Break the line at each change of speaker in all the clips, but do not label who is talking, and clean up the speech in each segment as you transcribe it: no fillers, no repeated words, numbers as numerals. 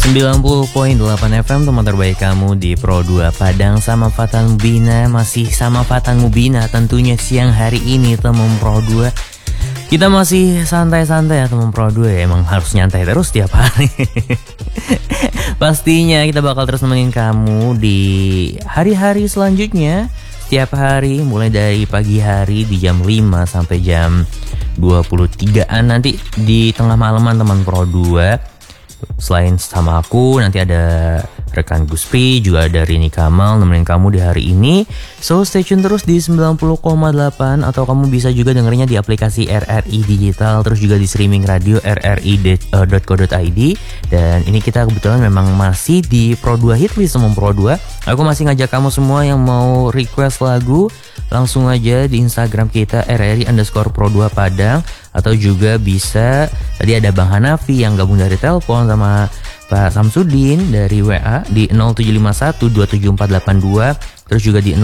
90.8 FM teman terbaik kamu di Pro 2 Padang sama Fatan Mubina. Masih sama Fatan Mubina tentunya siang hari ini teman Pro 2. Kita masih santai-santai ya teman Pro 2 ya. Emang harus nyantai terus tiap hari. Pastinya kita bakal terus nemenin kamu di hari-hari selanjutnya. Setiap hari mulai dari pagi hari di jam 5 sampai jam 23an. Nanti di tengah malaman teman Pro 2. Selain sama aku, nanti ada rekan Guspi, juga ada Rini Kamal nemenin kamu di hari ini. So stay tune terus di 90.8 atau kamu bisa juga dengerinnya di aplikasi RRI Digital, terus juga di streaming radio rri.co.id. Dan ini kita kebetulan memang masih di Pro 2 Hitlist sama Pro 2. Aku masih ngajak kamu semua yang mau request lagu, langsung aja di Instagram kita RRI_Pro 2 Padang. Atau juga bisa, tadi ada Bang Hanafi yang gabung dari telepon sama Pak Samsudin dari WA di 0751274482. Terus juga di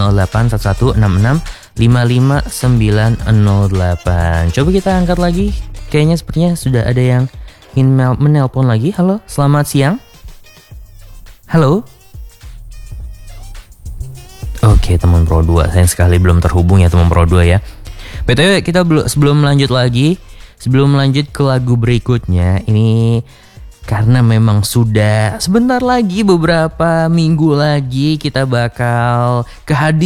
081166555908. Coba kita angkat lagi. Kayaknya sepertinya sudah ada yang ingin menelpon lagi. Halo, selamat siang. Halo. Oke teman Pro 2, sayang sekali belum terhubung ya teman Pro 2 ya. BTW kita sebelum lanjut ke lagu berikutnya, ini karena memang sudah sebentar lagi, beberapa minggu lagi kita bakal kehadiran